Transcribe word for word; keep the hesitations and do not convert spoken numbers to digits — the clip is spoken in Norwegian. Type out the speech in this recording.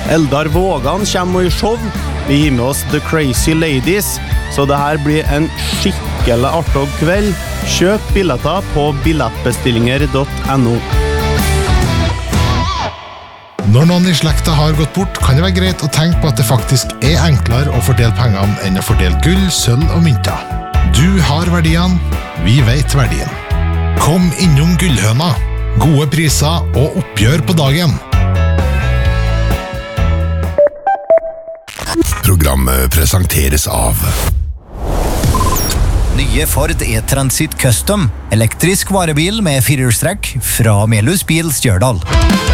Eldar Vågan kommer i show. Vi gir med oss The Crazy Ladies, så det her blir en skikkelig artig kveld. Kjøp billetter på billettbestillinger punktum no. Når noen i slekta har gått bort, kan det være greit å tenke på at det faktisk er enklere å fordele pengene enn å fordele gull, sølv og mynter. Du har verdiene, vi vet verdien. Kom innom Gullhøna. Gode priser og oppgjør på dagen. Programmet presenteres av Nye Ford E-Transit Custom. Elektrisk varebil med firehjulstrekk fra Melhus Bil Stjørdal.